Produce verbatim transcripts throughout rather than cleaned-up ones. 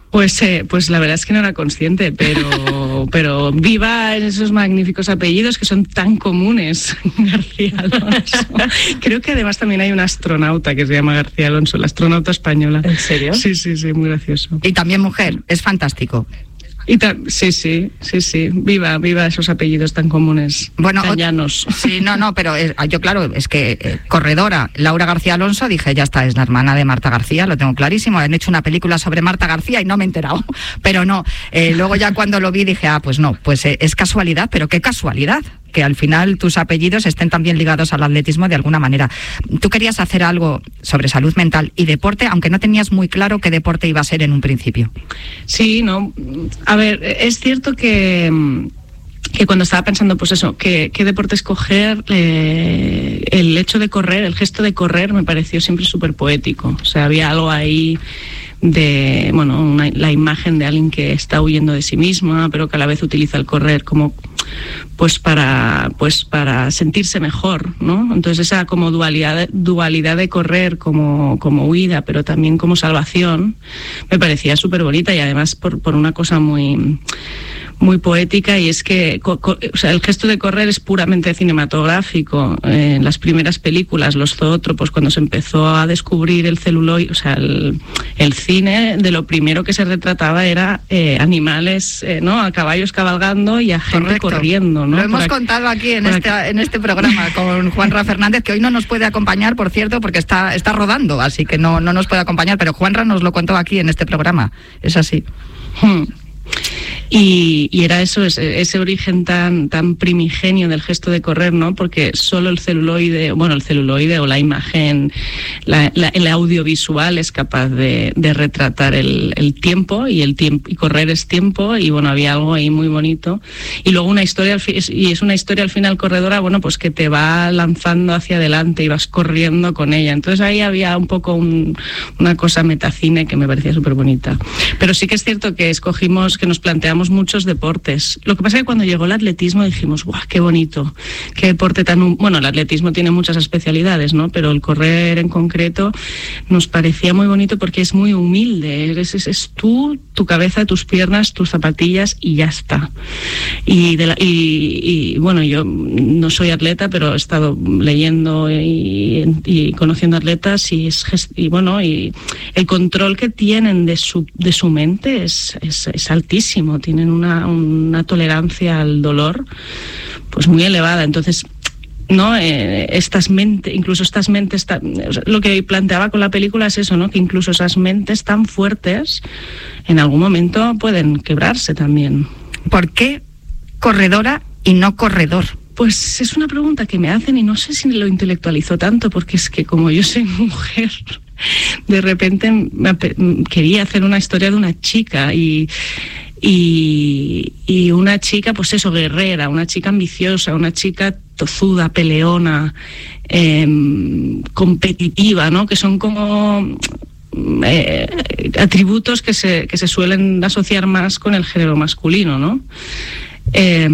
Pues, eh, pues la verdad es que no era consciente, pero, pero viva esos magníficos apellidos que son tan comunes, García Alonso. Creo que además también hay una astronauta que se llama García Alonso, la astronauta española. ¿En serio? Sí, sí, sí, muy gracioso. Y también mujer, es fantástico. Y ta- sí, sí, sí, sí, viva, viva esos apellidos tan comunes, bueno, tan llanos. Sí, no, no, pero es, yo claro, es que eh, corredora, Laura García Alonso, dije, ya está, es la hermana de Marta García, lo tengo clarísimo, han hecho una película sobre Marta García y no me he enterado, pero no, eh, luego ya cuando lo vi dije, ah, pues no, pues eh, es casualidad, pero qué casualidad, que al final tus apellidos estén también ligados al atletismo de alguna manera. Tú querías hacer algo sobre salud mental y deporte, aunque no tenías muy claro qué deporte iba a ser en un principio. Sí, no, a ver, es cierto que... que cuando estaba pensando, pues eso, qué, qué deporte escoger, eh, el hecho de correr, el gesto de correr me pareció siempre súper poético. O sea, había algo ahí de, bueno, una, la imagen de alguien que está huyendo de sí misma, pero que a la vez utiliza el correr como, pues para, pues para sentirse mejor, ¿no? Entonces esa como dualidad, dualidad de correr como, como huida, pero también como salvación, me parecía súper bonita y además por, por una cosa muy... muy poética, y es que co- co- o sea, el gesto de correr es puramente cinematográfico. Eh, en las primeras películas, los zoótropos, cuando se empezó a descubrir el celuloide, o sea, el, el cine, de lo primero que se retrataba era eh, animales, eh, ¿no? A caballos cabalgando y a gente Correcto. corriendo, ¿no? Lo hemos Por contado aquí en por este, en este programa con Juanra Fernández, que hoy no nos puede acompañar, por cierto, porque está, está rodando, así que no, no nos puede acompañar, pero Juanra nos lo contó aquí en este programa, es así. Hmm. Y, y era eso, ese, ese origen tan, tan primigenio del gesto de correr, ¿no? Porque solo el celuloide, bueno, el celuloide o la imagen, la, la, el audiovisual es capaz de, de retratar el, el tiempo, y el tiempo, y correr es tiempo, y bueno, había algo ahí muy bonito. Y luego una historia, y es una historia al final corredora, bueno, pues que te va lanzando hacia adelante y vas corriendo con ella. Entonces ahí había un poco un, una cosa metacine que me parecía súper bonita. Pero sí que es cierto que escogimos, que nos planteamos muchos deportes. Lo que pasa es que cuando llegó el atletismo dijimos, ¡guau, qué bonito! Qué deporte tan... Bueno, el atletismo tiene muchas especialidades, ¿no? Pero el correr en concreto nos parecía muy bonito porque es muy humilde. Es, es, es tú, tu cabeza, tus piernas, tus zapatillas y ya está. Y, de la, y, y bueno, yo no soy atleta, pero he estado leyendo y, y conociendo atletas y, es, y bueno, y el control que tienen de su, de su mente es, es, es altísimo. Tienen una, una tolerancia al dolor pues muy elevada. Entonces, no eh, estas mentes, incluso estas mentes tan, o sea, lo que planteaba con la película es eso, ¿no? Que incluso esas mentes tan fuertes en algún momento pueden quebrarse también. ¿Por qué corredora y no corredor? Pues es una pregunta que me hacen y no sé si lo intelectualizo tanto, porque es que como yo soy mujer, de repente me quería hacer una historia de una chica y Y, y una chica, pues eso, guerrera, una chica ambiciosa, una chica tozuda, peleona, eh, competitiva, ¿no? Que son como eh, atributos que se, que se suelen asociar más con el género masculino, ¿no? Eh,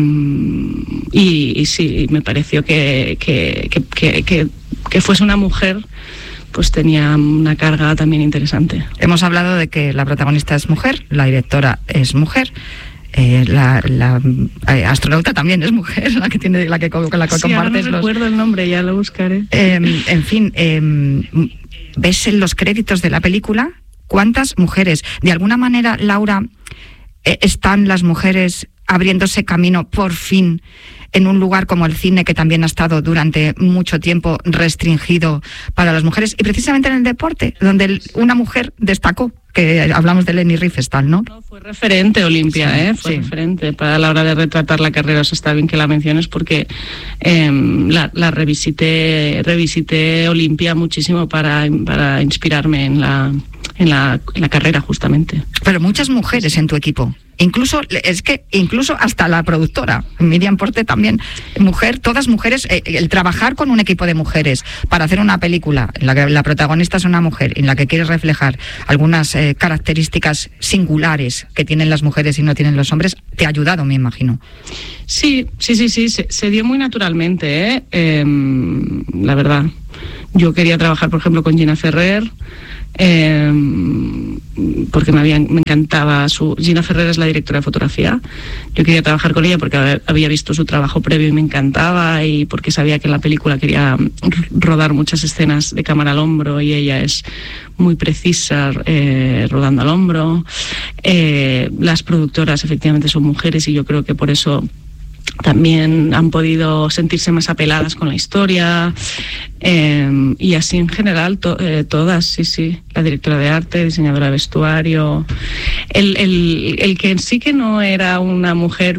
y, y sí, me pareció que, que, que, que, que, que fuese una mujer, pues tenía una carga también interesante. Hemos hablado de que la protagonista es mujer, la directora es mujer, eh, la, la eh, astronauta también es mujer, la que tiene, la que con la que sí, compartes ahora no los... recuerdo el nombre, ya lo buscaré. Eh, en fin, eh, ves en los créditos de la película cuántas mujeres. De alguna manera, Laura, eh, están las mujeres abriéndose camino por fin en un lugar como el cine, que también ha estado durante mucho tiempo restringido para las mujeres, y precisamente en el deporte, donde el, una mujer destacó, que hablamos de Leni Riefenstahl, ¿no? No, fue referente Olimpia, sí, ¿eh? Fue sí. referente para la hora de retratar la carrera. O sea, está bien que la menciones porque eh, la, la revisité, revisité Olimpia muchísimo para, para inspirarme en la, en la, en la carrera, justamente. Pero muchas mujeres sí. en tu equipo. Incluso, es que incluso hasta la productora, Miriam Porte también, mujer, todas mujeres, eh, el trabajar con un equipo de mujeres para hacer una película en la que la protagonista es una mujer, en la que quieres reflejar algunas eh, características singulares que tienen las mujeres y no tienen los hombres, te ha ayudado, me imagino. Sí, sí, sí, sí, se, se dio muy naturalmente, ¿eh? Eh, la verdad. Yo quería trabajar, por ejemplo, con Gina Ferrer, Eh, porque me, había, me encantaba su... Gina Ferrer es la directora de fotografía. Yo quería trabajar con ella porque había visto su trabajo previo y me encantaba, y porque sabía que en la película quería rodar muchas escenas de cámara al hombro, y ella es muy precisa eh, rodando al hombro. Eh, las productoras efectivamente son mujeres, y yo creo que por eso también han podido sentirse más apeladas con la historia, eh, y así en general to, eh, todas, sí, sí, la directora de arte, diseñadora de vestuario. El, el, el que sí que no era una mujer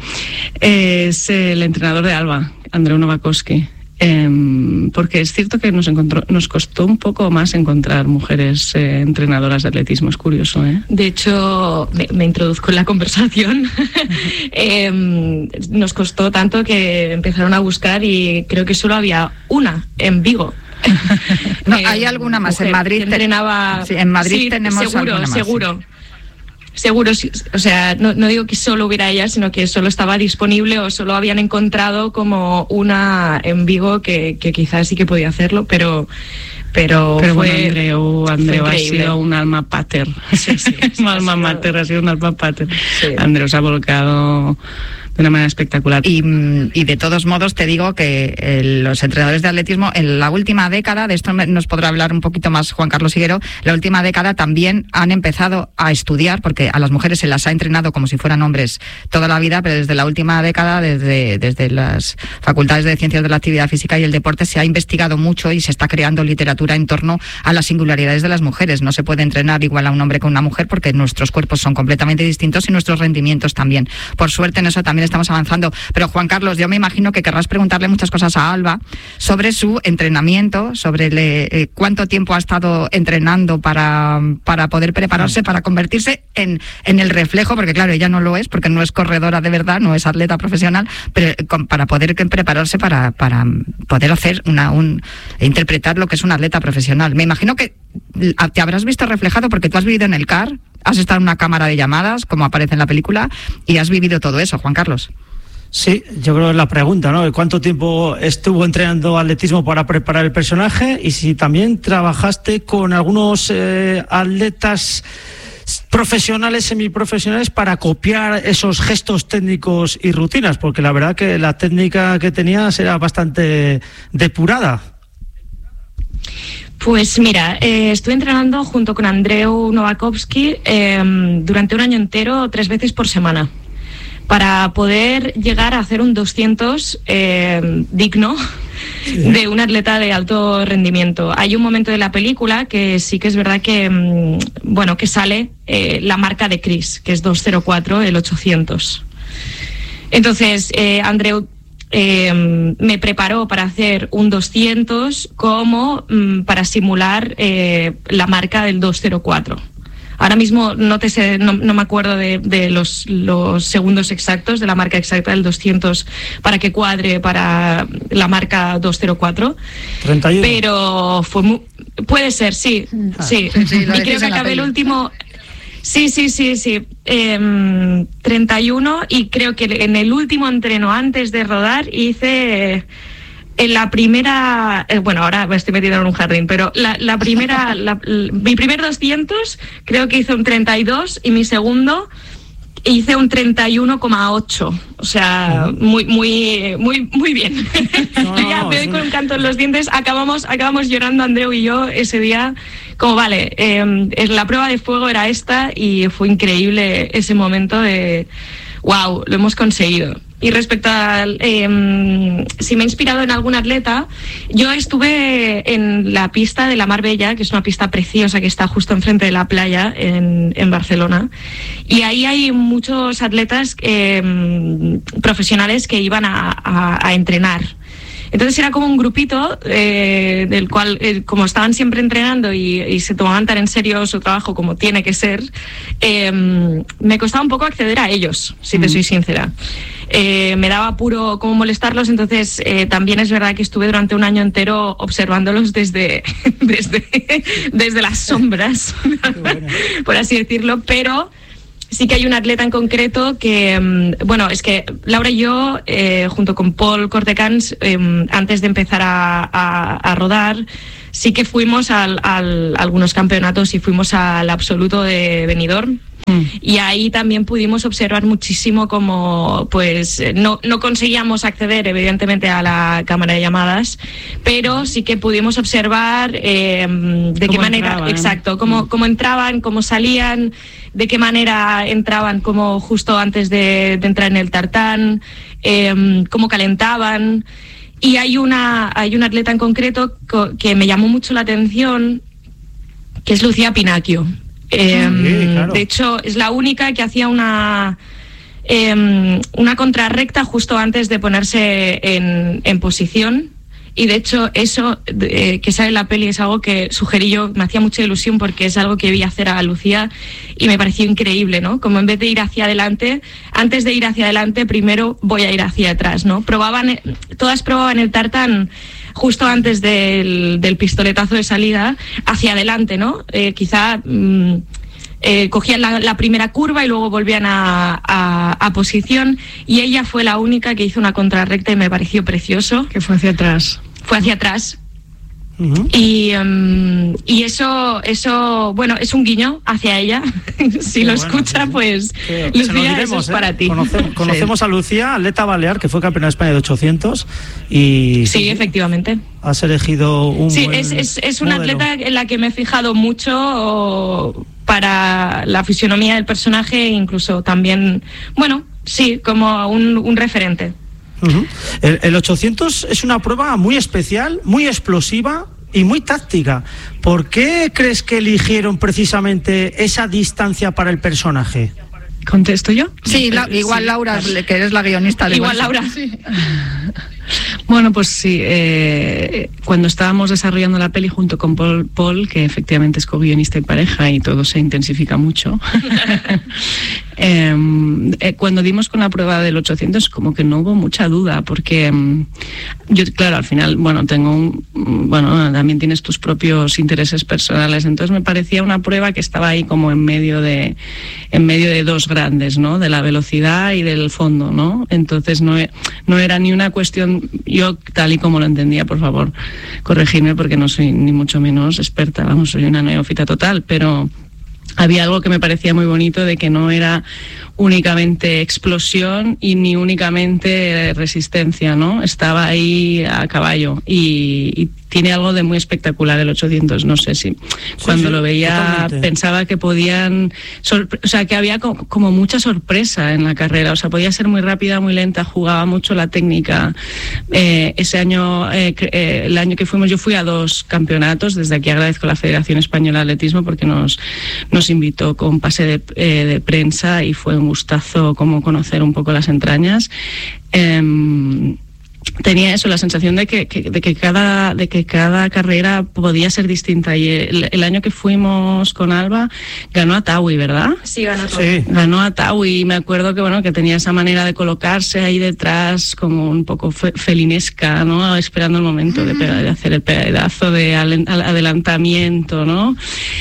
eh, es el entrenador de Alba, Andreu Novakovsky. Eh, porque es cierto que nos encontró, nos costó un poco más encontrar mujeres eh, entrenadoras de atletismo, es curioso, ¿eh? De hecho, me, me introduzco en la conversación. eh, nos costó tanto que empezaron a buscar y creo que solo había una en Vigo. No, eh, hay alguna más en Madrid. Entrenaba. Sí, en Madrid sí, tenemos seguro, alguna más, seguro. Sí. Seguro, o sea, no, no digo que solo hubiera ella, sino que solo estaba disponible o solo habían encontrado como una en Vigo que, que quizás sí que podía hacerlo, pero pero, pero fue, bueno, Andreu, Andreu ha sido un alma pater. Sí, sí, un alma mater, ha sido un alma pater. Sí. Andreu se ha volcado de una manera espectacular. Y, y de todos modos te digo que eh, los entrenadores de atletismo en la última década, de esto nos podrá hablar un poquito más Juan Carlos Higuero, la última década también han empezado a estudiar, porque a las mujeres se las ha entrenado como si fueran hombres toda la vida, pero desde la última década, desde, desde las facultades de Ciencias de la Actividad Física y el Deporte, se ha investigado mucho y se está creando literatura en torno a las singularidades de las mujeres. No se puede entrenar igual a un hombre que a una mujer porque nuestros cuerpos son completamente distintos y nuestros rendimientos también. Por suerte en eso también estamos avanzando. Pero Juan Carlos, yo me imagino que querrás preguntarle muchas cosas a Alba sobre su entrenamiento, sobre le, eh, cuánto tiempo ha estado entrenando para, para poder prepararse, para convertirse en, en el reflejo, porque claro, ella no lo es, porque no es corredora de verdad, no es atleta profesional, pero con, para poder prepararse para, para poder hacer una, un, interpretar lo que es un atleta profesional. Me imagino que te habrás visto reflejado porque tú has vivido en el C A R, has estado en una cámara de llamadas, como aparece en la película, y has vivido todo eso, Juan Carlos. Sí, yo creo que es la pregunta, ¿no? ¿Cuánto tiempo estuvo entrenando atletismo para preparar el personaje? Y si también trabajaste con algunos eh, atletas profesionales, semiprofesionales, para copiar esos gestos técnicos y rutinas, porque la verdad que la técnica que tenías era bastante depurada. Pues mira, eh, estuve entrenando junto con Andreu Novakovsky eh, durante un año entero, tres veces por semana, para poder llegar a hacer un doscientos eh, digno sí. de un atleta de alto rendimiento. Hay un momento de la película que sí que es verdad que, bueno, que sale eh, la marca de Chris, que es dos cero cuatro, el ochocientos. Entonces, eh, Andreu Eh, me preparó para hacer un doscientos como mm, para simular eh, la marca del dos cero cuatro. Ahora mismo no te sé, no, no me acuerdo de, de los, los segundos exactos de la marca exacta del doscientos para que cuadre para la marca dos cero cuatro. treinta y uno. Pero fue muy, puede ser, sí, ah, sí. sí, sí y creo que acabé el último. Sí, sí, sí, sí. Eh, treinta y uno, y creo que en el último entreno antes de rodar hice eh, en la primera, eh, bueno, ahora me estoy metiendo en un jardín, pero la, la primera, la, la, mi primer doscientos creo que hice un treinta y dos y mi segundo hice un treinta y uno coma ocho. O sea, muy, muy, muy, muy bien. No, yo ya me doy con un canto en los dientes. Acabamos, acabamos llorando Andreu y yo ese día. Como vale, eh, la prueba de fuego era esta y fue increíble ese momento de wow, lo hemos conseguido. Y respecto a eh, si me he inspirado en algún atleta, yo estuve en la pista de la Marbella, que es una pista preciosa que está justo enfrente de la playa en, en Barcelona, y ahí hay muchos atletas eh, profesionales que iban a, a, a entrenar. Entonces era como un grupito eh, del cual, eh, como estaban siempre entrenando y, y se tomaban tan en serio su trabajo como tiene que ser, eh, me costaba un poco acceder a ellos, si te soy sincera. Eh, me daba apuro cómo molestarlos, entonces eh, también es verdad que estuve durante un año entero observándolos desde, desde, desde las sombras, por así decirlo, pero sí que hay un atleta en concreto que, bueno, es que Laura y yo, eh, junto con Paul Cortecans, eh, antes de empezar a, a, a rodar, sí que fuimos al, al, a algunos campeonatos y fuimos al absoluto de Benidorm. Mm. Y ahí también pudimos observar muchísimo cómo pues no, no conseguíamos acceder evidentemente a la cámara de llamadas, pero sí que pudimos observar eh, de qué manera, entraban. exacto, cómo, mm. cómo entraban, cómo salían, de qué manera entraban, como justo antes de, de entrar en el tartán, eh, cómo calentaban. Y hay una, hay una atleta en concreto que me llamó mucho la atención, que es Lucía Pinacchio. Eh, sí, claro. De hecho, es la única que hacía una eh, una contrarrecta justo antes de ponerse en, en posición. Y de hecho, eso eh, que sale en la peli es algo que sugerí yo, me hacía mucha ilusión porque es algo que vi hacer a Lucía y me pareció increíble, ¿no? Como en vez de ir hacia adelante, antes de ir hacia adelante, primero voy a ir hacia atrás, ¿no? Probaban, todas probaban el tartán justo antes del, del pistoletazo de salida hacia adelante, ¿no? Eh, quizá mmm, eh, cogían la, la primera curva y luego volvían a, a, a posición, y ella fue la única que hizo una contrarrecta y me pareció precioso. Que fue hacia atrás. Fue hacia atrás. Uh-huh. Y, um, y eso, eso, bueno, es un guiño hacia ella. Si sí, lo bueno, escucha, sí. pues sí. Lucía, diremos, eso es ¿eh? para ti. Conocemos, conocemos sí. a Lucía, atleta balear, que fue campeona de España de ochocientos. Y sí, sí, efectivamente. Has elegido un Sí, buen es, es, es una modelo. atleta en la que me he fijado mucho para la fisionomía del personaje, incluso también, bueno, sí, como un, un referente. Uh-huh. El, el ochocientos es una prueba muy especial, muy explosiva y muy táctica. ¿Por qué crees que eligieron precisamente esa distancia para el personaje? ¿Contesto yo? Sí, la, igual sí. Laura, que eres la guionista. De igual Laura. Sí. Bueno, pues sí, eh, cuando estábamos desarrollando la peli junto con Paul, Paul que efectivamente es co-guionista y pareja y todo se intensifica mucho, eh, eh, cuando dimos con la prueba del ochocientos como que no hubo mucha duda, porque eh, yo, claro, al final, bueno, tengo un, bueno, también tienes tus propios intereses personales, entonces me parecía una prueba que estaba ahí como en medio de, en medio de dos grandes, ¿no? De la velocidad y del fondo, ¿no? Entonces no, no era ni una cuestión, yo tal y como lo entendía, por favor, corregirme porque no soy ni mucho menos experta, vamos, soy una neófita total, pero había algo que me parecía muy bonito de que no era únicamente explosión y ni únicamente resistencia, ¿no? Estaba ahí a caballo y, y tiene algo de muy espectacular el ochocientos, no sé si sí, cuando sí, lo veía totalmente. Pensaba que podían, sorpre- o sea, que había co- como mucha sorpresa en la carrera, o sea, podía ser muy rápida, muy lenta, jugaba mucho la técnica. Eh, ese año, eh, eh, el año que fuimos, yo fui a dos campeonatos, desde aquí agradezco a la Federación Española de Atletismo porque nos, nos invitó con pase de, eh, de prensa y fue un gustazo como conocer un poco las entrañas. Eh, tenía eso, la sensación de que, que, de que cada de que cada carrera podía ser distinta, y el, el año que fuimos con Alba ganó a Tawi, ¿verdad? Sí, ganó Tawi. Sí. Ganó a Tawi y me acuerdo que bueno que tenía esa manera de colocarse ahí detrás como un poco fe, felinesca, ¿no? Esperando el momento de, pegar, de hacer el pedazo de adelantamiento, ¿no?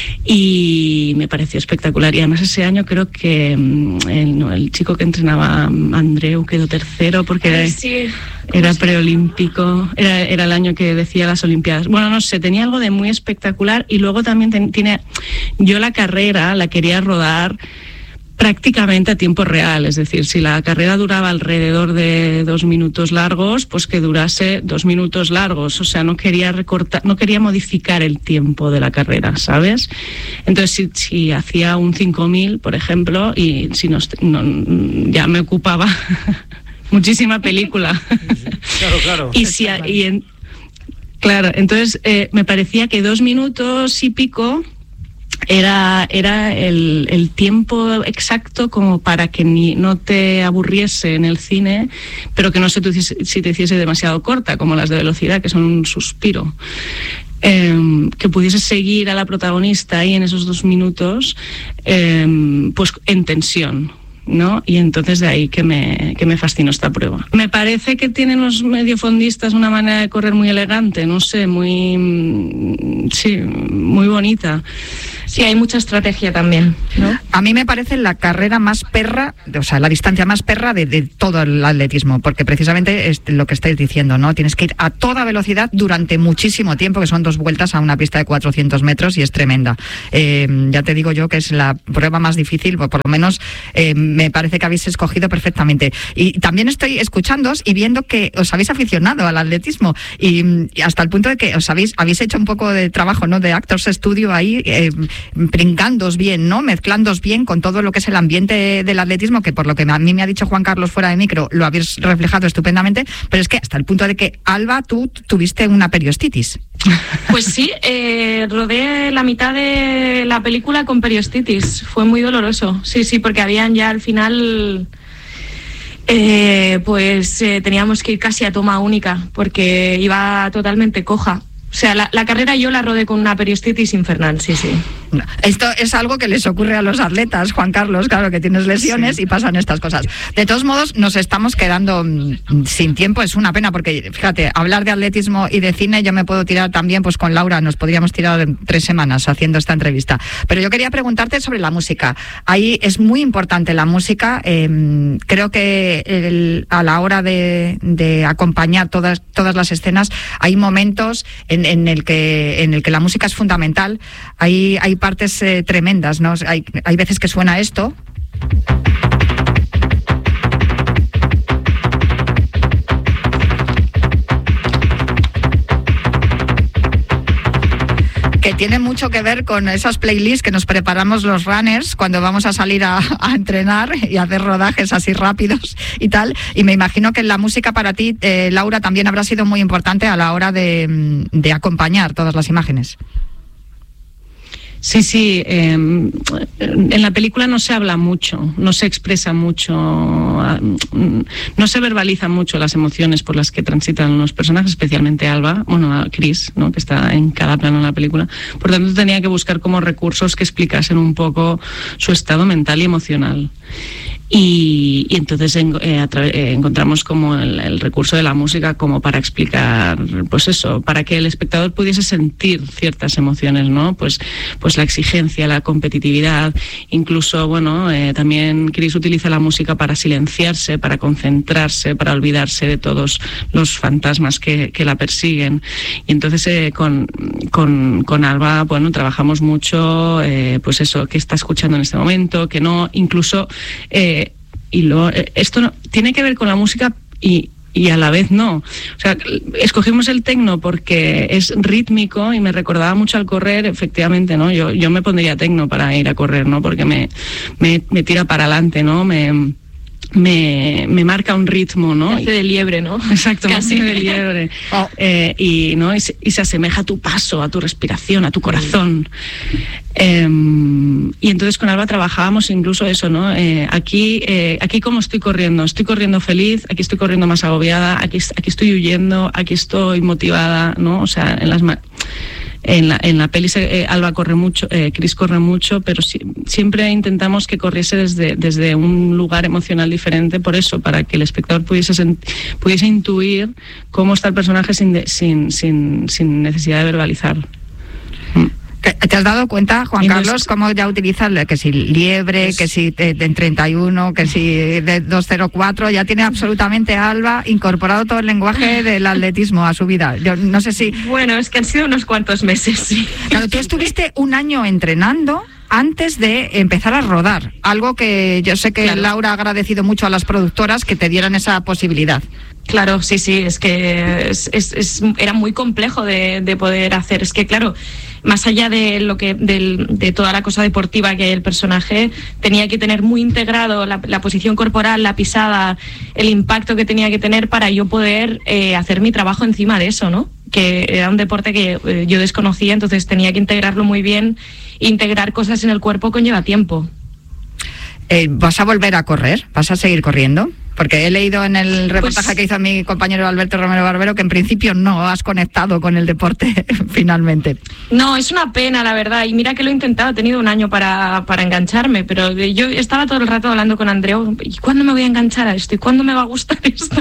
Y me pareció espectacular, y además ese año creo que el, no, el chico que entrenaba, Andreu, quedó tercero porque Ay, era, sí. era preolímpico, era, era el año que decía las Olimpiadas. Bueno, no sé, tenía algo de muy espectacular, y luego también ten, tiene, yo la carrera la quería rodar prácticamente a tiempo real, es decir, si la carrera duraba alrededor de dos minutos largos, pues que durase dos minutos largos, o sea, no quería recortar, no quería modificar el tiempo de la carrera, ¿sabes? Entonces, si, si hacía un cinco mil, por ejemplo, y si no, no ya me ocupaba muchísima película. Claro, claro. y si y en, claro, entonces eh, me parecía que dos minutos y pico era era el, el tiempo exacto como para que ni no te aburriese en el cine, pero que no se te hiciese, si te hiciese demasiado corta, como las de velocidad, que son un suspiro. Eh, que pudiese seguir a la protagonista ahí en esos dos minutos, eh, pues en tensión, ¿no? Y entonces de ahí que me, que me fascinó esta prueba. Me parece que tienen los mediofondistas una manera de correr muy elegante, no sé, muy, sí, muy bonita. Sí, hay mucha estrategia también, ¿no? A mí me parece la carrera más perra, o sea, la distancia más perra de, de todo el atletismo, porque precisamente es lo que estáis diciendo, ¿no? Tienes que ir a toda velocidad durante muchísimo tiempo, que son dos vueltas a una pista de cuatrocientos metros y es tremenda. Eh, ya te digo yo que es la prueba más difícil, por lo menos eh, me parece que habéis escogido perfectamente. Y también estoy escuchándoos y viendo que os habéis aficionado al atletismo y, y hasta el punto de que os habéis, habéis hecho un poco de trabajo, ¿no? De Actors Studio ahí, eh, brincándoos bien, ¿no? Mezclándoos bien con todo lo que es el ambiente del atletismo, que por lo que a mí me ha dicho Juan Carlos fuera de micro, lo habéis reflejado estupendamente, pero es que hasta el punto de que, Alba, tú tuviste una periostitis. Pues sí, eh, rodé la mitad de la película con periostitis, fue muy doloroso, sí, sí, porque habían ya al final... Eh, pues eh, teníamos que ir casi a toma única, porque iba totalmente coja. O sea, la, la carrera yo la rodé con una periostitis infernal, sí, sí. Esto es algo que les ocurre a los atletas, Juan Carlos, claro, que tienes lesiones sí. y pasan estas cosas. De todos modos, nos estamos quedando sin tiempo, es una pena, porque fíjate, hablar de atletismo y de cine, yo me puedo tirar también, pues con Laura, nos podríamos tirar tres semanas haciendo esta entrevista. Pero yo quería preguntarte sobre la música. Ahí es muy importante la música, eh, creo que el, a la hora de, de acompañar todas, todas las escenas, hay momentos en, en, el que, en el que la música es fundamental, hay, hay partes eh, tremendas, ¿no? Hay, hay veces que suena esto. Que tiene mucho que ver con esas playlists que nos preparamos los runners cuando vamos a salir a, a entrenar y a hacer rodajes así rápidos y tal. Y me imagino que la música para ti, eh, Laura, también habrá sido muy importante a la hora de, de acompañar todas las imágenes. Sí, sí, eh, en la película no se habla mucho, no se expresa mucho, no se verbalizan mucho las emociones por las que transitan los personajes, especialmente Alba, bueno, a Chris, ¿no? Que está en cada plano en la película. Por tanto, tenía que buscar como recursos que explicasen un poco su estado mental y emocional. Y, y entonces en, eh, a tra- eh, encontramos como el, el recurso de la música como para explicar, pues eso, para que el espectador pudiese sentir ciertas emociones, ¿no? Pues, pues la exigencia, la competitividad, incluso, bueno, eh, también Chris utiliza la música para silenciarse, para concentrarse, para olvidarse de todos los fantasmas que, que la persiguen. Y entonces eh, con, con, con Alba, bueno, trabajamos mucho, eh, pues eso, qué está escuchando en este momento, que no, incluso... Eh, y lo, esto no, tiene que ver con la música y, y a la vez no. O sea, escogimos el tecno porque es rítmico y me recordaba mucho al correr, efectivamente, ¿no? Yo, yo me pondría tecno para ir a correr, ¿no? Porque me, me, me tira para adelante, ¿no? Me... Me, me marca un ritmo, ¿no? Hace de liebre, ¿no? Exacto, casi de liebre. Oh. Eh, y, ¿no? Y, se, y se asemeja a tu paso, a tu respiración, a tu corazón. Eh, y entonces con Alba trabajábamos incluso eso, ¿no? Eh, aquí, eh, aquí cómo estoy corriendo, estoy corriendo feliz, aquí estoy corriendo más agobiada, aquí, aquí estoy huyendo, aquí estoy motivada, ¿no? O sea, en las... Ma- En la, en la peli eh, Alba corre mucho, eh, Chris corre mucho, pero si, siempre intentamos que corriese desde, desde un lugar emocional diferente, por eso, para que el espectador pudiese, sent, pudiese intuir cómo está el personaje sin, de, sin, sin, sin necesidad de verbalizar. Mm. ¿Te has dado cuenta, Juan Entonces, Carlos, cómo ya utilizas que si liebre, es... que si de, de treinta y uno, que si de doscientos cuatro, ya tiene absolutamente Alba incorporado todo el lenguaje del atletismo a su vida? Yo no sé si... Bueno, es que han sido unos cuantos meses, sí. Claro, tú estuviste un año entrenando antes de empezar a rodar, algo que yo sé que claro. Laura ha agradecido mucho a las productoras que te dieran esa posibilidad. Claro, sí, sí, es que es, es, es, era muy complejo de, de poder hacer. Es que, claro, más allá de lo que de, de toda la cosa deportiva que el personaje tenía que tener muy integrado la, la posición corporal, la pisada, el impacto que tenía que tener para yo poder eh, hacer mi trabajo encima de eso, ¿no? Que era un deporte que eh, yo desconocía, entonces tenía que integrarlo muy bien. Integrar cosas en el cuerpo conlleva tiempo. Eh, ¿Vas a volver a correr? ¿Vas a seguir corriendo? Porque he leído en el reportaje pues, que hizo mi compañero Alberto Romero Barbero que en principio no has conectado con el deporte finalmente. No, es una pena, la verdad. Y mira que lo he intentado, he tenido un año para, para engancharme, pero yo estaba todo el rato hablando con Andreu, ¿y cuándo me voy a enganchar a esto? ¿Y cuándo me va a gustar esto?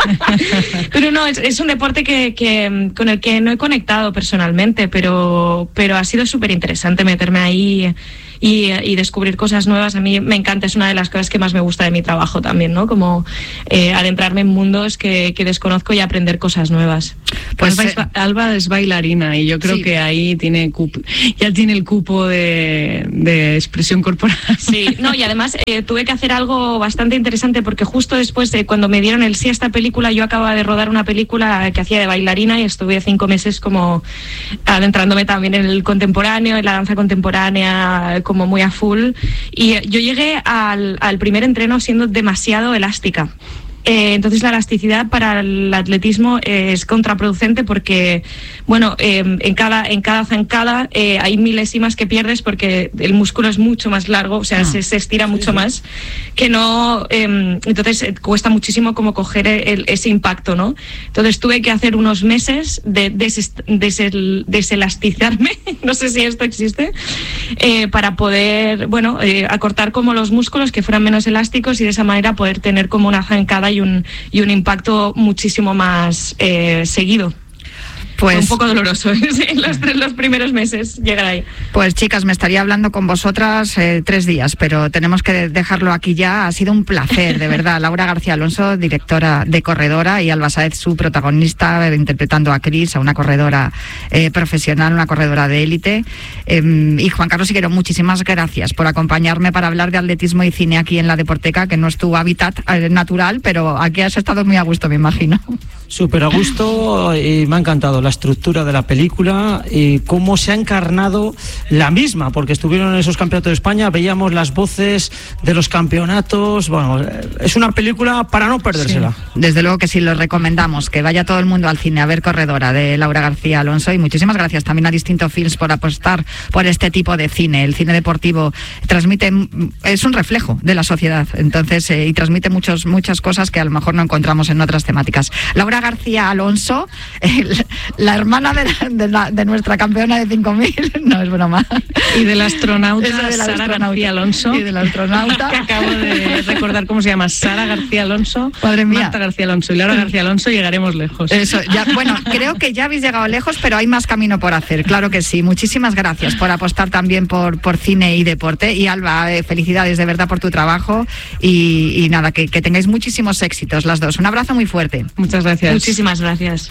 Pero no, es, es un deporte que, que con el que no he conectado personalmente, pero, pero ha sido súper interesante meterme ahí y, y descubrir cosas nuevas. A mí me encanta, es una de las cosas que más me gusta de mi trabajo también, ¿no? Como eh, adentrarme en mundos que, que desconozco y aprender cosas nuevas. Pues Alba, es, Alba es bailarina y yo creo sí. que ahí tiene cupo, ya tiene el cupo de, de expresión corporal. Sí, no, y además eh, tuve que hacer algo bastante interesante porque justo después de cuando me dieron el sí a esta película, yo acababa de rodar una película que hacía de bailarina y estuve cinco meses como adentrándome también en el contemporáneo, en la danza contemporánea, como muy a full. Y yo llegué al, al primer entreno siendo demasiado elástica. Eh, entonces la elasticidad para el atletismo eh, es contraproducente porque, bueno, eh, en cada en cada zancada eh, hay milésimas que pierdes porque el músculo es mucho más largo, o sea, ah. se, se estira mucho más, que no, eh, entonces eh, cuesta muchísimo como coger el, ese impacto, ¿no? Entonces tuve que hacer unos meses de des, des, deselastizarme, no sé si esto existe, eh, para poder, bueno, eh, acortar como los músculos que fueran menos elásticos y de esa manera poder tener como una zancada y un, y un impacto muchísimo más eh, seguido. Pues, Fue un poco doloroso en los, los primeros meses llegar ahí. Pues chicas, me estaría hablando con vosotras eh, tres días, pero tenemos que dejarlo aquí ya. Ha sido un placer, de verdad. Laura García Alonso, directora de Corredora, y Alba Sáez, su protagonista, interpretando a Cris, a una corredora eh, profesional, una corredora de élite. Eh, y Juan Carlos Higuero, muchísimas gracias por acompañarme para hablar de atletismo y cine aquí en La Deporteca, que no es tu hábitat eh, natural, pero aquí has estado muy a gusto, me imagino. Súper a gusto y me ha encantado la estructura de la película y cómo se ha encarnado la misma, porque estuvieron en esos campeonatos de España, veíamos las voces de los campeonatos. Bueno, es una película para no perdérsela. Sí. Desde luego que sí, lo recomendamos, que vaya todo el mundo al cine a ver Corredora, de Laura García Alonso, y muchísimas gracias también a Distinto Films por apostar por este tipo de cine. El cine deportivo transmite, es un reflejo de la sociedad, entonces eh, y transmite muchos, muchas cosas que a lo mejor no encontramos en otras temáticas. Laura García Alonso, el, la hermana de, la, de, la, de nuestra campeona de cinco mil, no es broma. Y del astronauta de Sara astronauta. García Alonso. Y del astronauta. Que acabo de recordar cómo se llama, Sara García Alonso. Madre mía. Marta García Alonso y Laura García Alonso, llegaremos lejos. Eso, ya, bueno, creo que ya habéis llegado lejos, pero hay más camino por hacer, claro que sí. Muchísimas gracias por apostar también por, por cine y deporte. Y Alba, eh, felicidades de verdad por tu trabajo y, y nada, que, que tengáis muchísimos éxitos las dos. Un abrazo muy fuerte. Muchas gracias. Muchísimas gracias.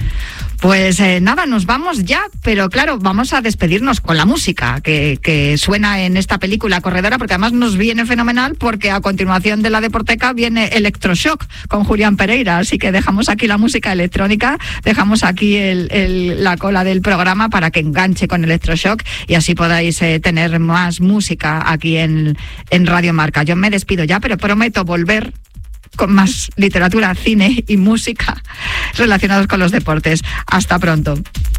Pues eh, nada, nos vamos ya, pero claro, vamos a despedirnos con la música que, que suena en esta película Corredora, porque además nos viene fenomenal, porque a continuación de La Deporteca viene Electroshock con Julián Pereira, así que dejamos aquí la música electrónica, dejamos aquí el, el, la cola del programa para que enganche con Electroshock y así podáis eh, tener más música aquí en, en Radio Marca. Yo me despido ya, pero prometo volver con más literatura, cine y música relacionados con los deportes. Hasta pronto.